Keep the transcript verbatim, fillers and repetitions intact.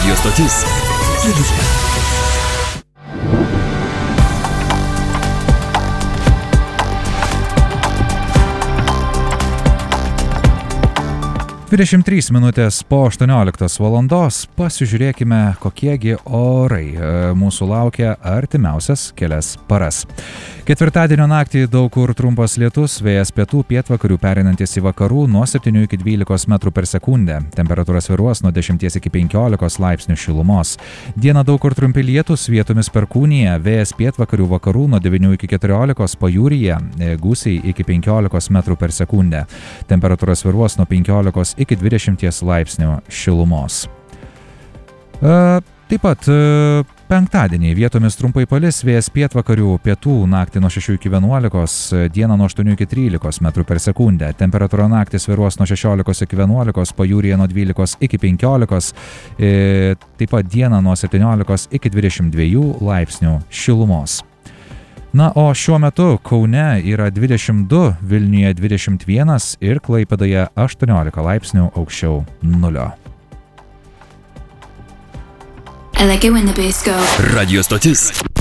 Radio stotis Vilniuje. dvidešimt trys minutės po aštuonioliktos valandos pasižiūrėkime, kokiegi orai mūsų laukia artimiausias kelias paras. Ketvirtadienio naktį daug kur trumpas lietus, vėjas pietų pietvakarių pereinantis į vakarų nuo septynių iki dvylikos metrų per sekundę. Temperatūra svyruos nuo dešimties iki penkiolikos laipsnių šilumos. Dieną daug kur trumpi lietus, vietomis perkūnija, vėjas pietvakarių vakarų nuo devynių iki keturiolikos, pajūryje gūsiai iki penkiolikos metrų per sekundę. Temperatūra svyruos nuo penkiolikos iki dvidešimties laipsnių šilumos. E, taip pat e, penktadienį vietomis trumpai palis, vėjas pietvakarių pietų naktį nuo šešių iki vienuolikos, dieną nuo aštuonių iki trylikos metrų per sekundę. Temperatūra naktį svyruos nuo šešiolikos iki vienuolikos, pajūryje nuo dvylikos iki penkiolikos, e, taip pat dieną nuo septyniolikos iki dvidešimt dviejų laipsnių šilumos. Na, o šiuo metu Kaune yra dvidešimt du, Vilniuje dvidešimt vienas ir Klaipėdoje aštuoniolika laipsnių aukščiau nulio. Radio stotis